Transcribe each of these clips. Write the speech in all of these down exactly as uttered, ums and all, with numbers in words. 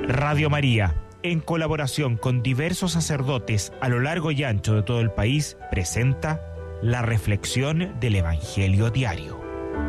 Radio María, en colaboración con diversos sacerdotes a lo largo y ancho de todo el país, presenta la reflexión del Evangelio diario.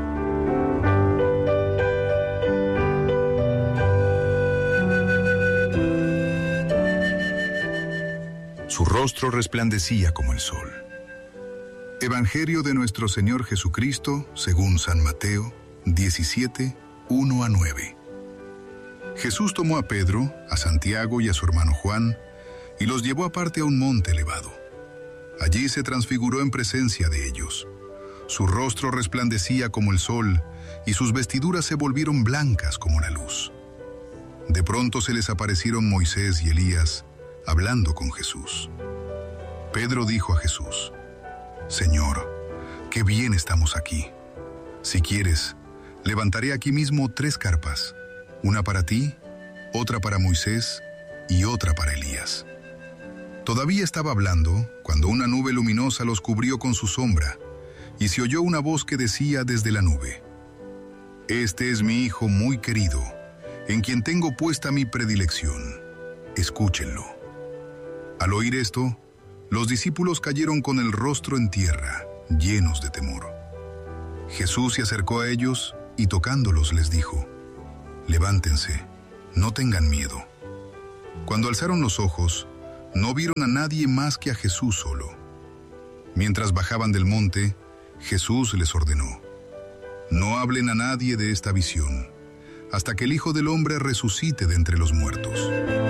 Su rostro resplandecía como el sol. Evangelio de nuestro Señor Jesucristo, según San Mateo, diecisiete, uno a nueve. Jesús tomó a Pedro, a Santiago y a su hermano Juan, y los llevó aparte a un monte elevado. Allí se transfiguró en presencia de ellos. Su rostro resplandecía como el sol, y sus vestiduras se volvieron blancas como la luz. De pronto se les aparecieron Moisés y Elías, hablando con Jesús. Pedro dijo a Jesús: Señor, qué bien estamos aquí. Si quieres, levantaré aquí mismo tres carpas, una para ti, otra para Moisés y otra para Elías. Todavía estaba hablando cuando una nube luminosa los cubrió con su sombra, y se oyó una voz que decía desde la nube: Este es mi Hijo muy querido, en quien tengo puesta mi predilección. Escúchenlo. Al oír esto, los discípulos cayeron con el rostro en tierra, llenos de temor. Jesús se acercó a ellos y tocándolos les dijo: Levántense, no tengan miedo. Cuando alzaron los ojos, no vieron a nadie más que a Jesús solo. Mientras bajaban del monte, Jesús les ordenó: No hablen a nadie de esta visión, hasta que el Hijo del Hombre resucite de entre los muertos.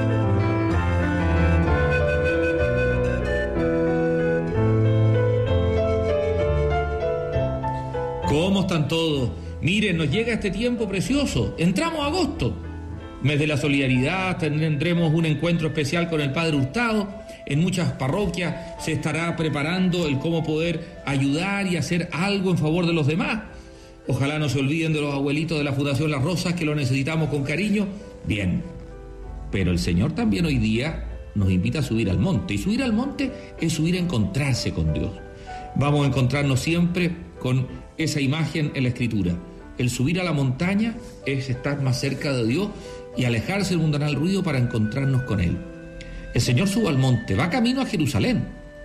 ¿Cómo están todos? Miren, nos llega este tiempo precioso. Entramos a agosto, mes de la solidaridad. Tendremos un encuentro especial con el Padre Hurtado. En muchas parroquias se estará preparando el cómo poder ayudar y hacer algo en favor de los demás. Ojalá no se olviden de los abuelitos de la Fundación Las Rosas, que lo necesitamos con cariño. Bien, pero el Señor también hoy día nos invita a subir al monte. Y subir al monte es subir a encontrarse con Dios. Vamos a encontrarnos siempre con esa imagen en la Escritura. El subir a la montaña es estar más cerca de Dios y alejarse del mundanal ruido para encontrarnos con Él. El Señor sube al monte, va camino a Jerusalén,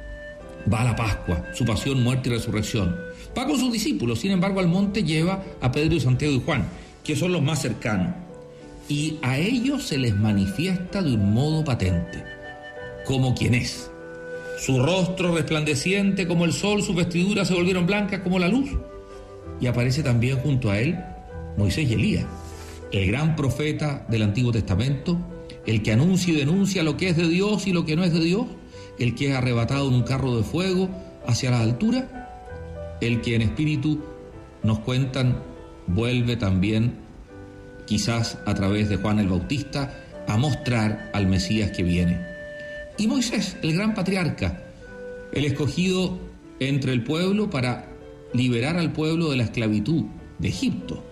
va a la Pascua, su pasión, muerte y resurrección. Va con sus discípulos, sin embargo al monte lleva a Pedro, Santiago y Juan, que son los más cercanos. Y a ellos se les manifiesta de un modo patente, como quien es. Su rostro resplandeciente como el sol, sus vestiduras se volvieron blancas como la luz. Y aparece también junto a él Moisés y Elías, el gran profeta del Antiguo Testamento, el que anuncia y denuncia lo que es de Dios y lo que no es de Dios, el que es arrebatado en un carro de fuego hacia la altura, el que en espíritu, nos cuentan, vuelve también, quizás a través de Juan el Bautista, a mostrar al Mesías que viene. Y Moisés, el gran patriarca, el escogido entre el pueblo para liberar al pueblo de la esclavitud de Egipto.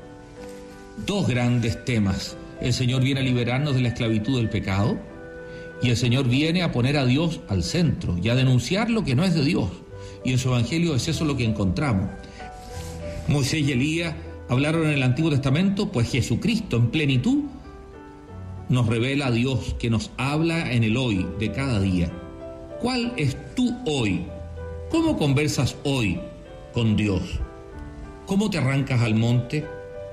Dos grandes temas. El Señor viene a liberarnos de la esclavitud del pecado y el Señor viene a poner a Dios al centro y a denunciar lo que no es de Dios. Y en su Evangelio es eso lo que encontramos. Moisés y Elías hablaron en el Antiguo Testamento, pues Jesucristo en plenitud nos revela a Dios, que nos habla en el hoy de cada día. ¿Cuál es tu hoy? ¿Cómo conversas hoy con Dios? ¿Cómo te arrancas al monte?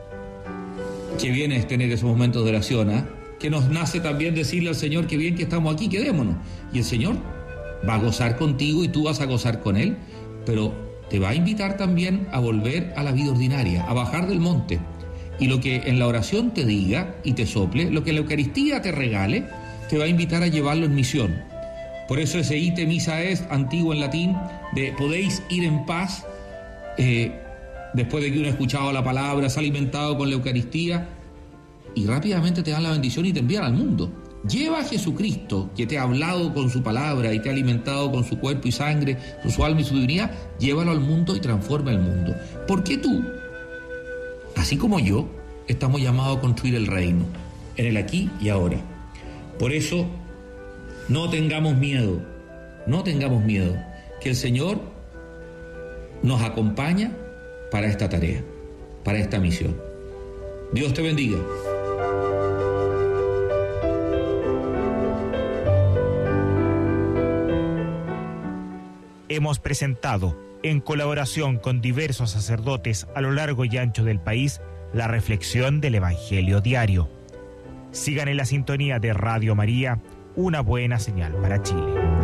Qué bien es tener esos momentos de oración, ¿eh? Que nos nace también decirle al Señor: qué bien que estamos aquí, quedémonos. Y el Señor va a gozar contigo y tú vas a gozar con Él, pero te va a invitar también a volver a la vida ordinaria, a bajar del monte. Y lo que en la oración te diga y te sople, lo que en la Eucaristía te regale, te va a invitar a llevarlo en misión. Por eso ese ite missa est, antiguo en latín, de podéis ir en paz, eh, después de que uno ha escuchado la palabra, se ha alimentado con la Eucaristía, y rápidamente te dan la bendición y te envían al mundo. Lleva a Jesucristo, que te ha hablado con su palabra y te ha alimentado con su cuerpo y sangre, con su alma y su divinidad, llévalo al mundo y transforma el mundo. Porque tú, así como yo, estamos llamados a construir el reino, en el aquí y ahora. Por eso, no tengamos miedo, no tengamos miedo, que el Señor nos acompaña para esta tarea, para esta misión. Dios te bendiga. hemos presentado, en colaboración con diversos sacerdotes a lo largo y ancho del país, la reflexión del Evangelio diario. Sigan en la sintonía de Radio María, una buena señal para Chile.